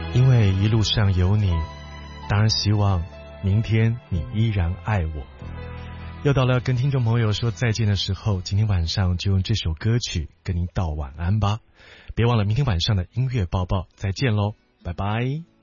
因为一路上有你，当然希望明天你依然爱我。又到了跟听众朋友说再见的时候，今天晚上就用这首歌曲跟您道晚安吧。别忘了明天晚上的音乐报报，再见喽，拜拜。